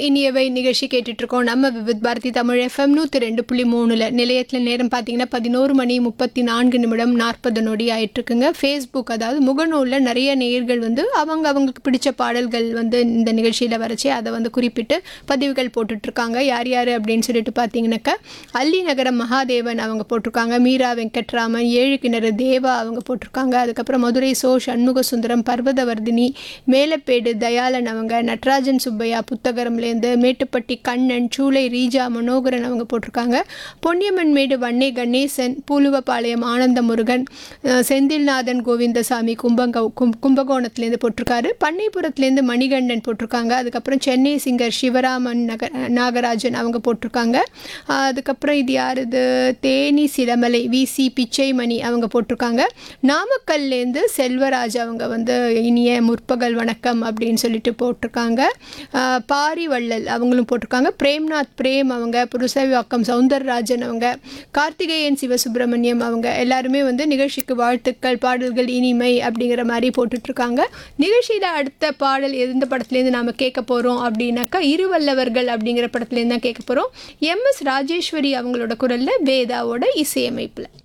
இனியவை நிகழ்ச்சி கேட்டுட்ருக்கோம். நம்ம விவித் பாரதி தமிழ் எஃப்எம் 102.3 நிலையத்தில் நேரம் பார்த்தீங்கன்னா 11 மணி 34 நிமிடம் 40 நொடி ஆயிட்டுருக்குங்க. ஃபேஸ்புக் அதாவது முகநூலில் நிறைய நேயர்கள் வந்து அவங்களுக்கு பிடிச்ச பாடல்கள் வந்து இந்த நிகழ்ச்சியில் வரைச்சி அதை வந்து குறிப்பிட்டு பதிவுகள் போட்டுட்ருக்காங்க. யார் யார் அப்படின்னு சொல்லிட்டு பார்த்தீங்கன்னாக்கா அல்லி நகரம் மகாதேவன் அவங்க போட்டிருக்காங்க, மீரா வெங்கட்ராமன், ஏழு கிணறு தேவா அவங்க போட்டிருக்காங்க, அதுக்கப்புறம் மதுரை சோ சண்முக சுந்தரம், பர்வதவர்தினி, மேலப்பேடு தயாளன் அவங்க, நட்ராஜன் சுப்பையா புத்தகரம்லேருந்து, மேட்டுப்பட்டி கண்ணன், சூளை ரீஜா மனோகரன் அவங்க போட்டிருக்காங்க, பொன்னியம்மன் மேடு வன்னே கணேசன், பூலுவப்பாளையம் ஆனந்த முருகன், செந்தில்நாதன் கோவிந்தசாமி கும்பகோணத்துலேருந்து போட்டிருக்காரு, பண்ணைப்புறத்துலேருந்து மணிகண்டன் போட்டிருக்காங்க, அதுக்கப்புறம் சென்னை சிங்கர் சிவராமன் நாகராஜன் அவங்க போட்டிருக்காங்க, அதுக்கப்புறம் இது யார் இது தேனி சிலமலை விசி பிச்சைமணி அவங்க போட்டிருக்காங்க, நாமக்கல்லேருந்து செல்வராஜ் அவங்க வந்து இனிய முற்பகல் வணக்கம் அப்படின்னு சொல்லிட்டு போட்டிருக்காங்க, பாரிவள்ளல் அவங்களும் போட்டிருக்காங்க, பிரேம்நாத் பிரேம் அவங்க, புருஷவாக்கம் சவுந்தரராஜன் அவங்க, கார்த்திகேயன் சிவசுப்பிரமணியம் அவங்க எல்லாருமே வந்து நிகழ்ச்சிக்கு வாழ்த்துக்கள், பாடல்கள் இனிமை அப்படிங்கிற மாதிரி போட்டுட்ருக்காங்க. நிகழ்ச்சியில் அடுத்த பாடல் எந்த படத்துலேருந்து நாம் கேட்க போகிறோம் அப்படின்னாக்கா இருவல்லவர்கள் அப்படிங்கிற படத்துலேருந்து தான் கேட்க போகிறோம். எம்எஸ் ராஜேஸ்வரி அவங்களோட குரலில் வேதாவோட இசையமைப்பில்.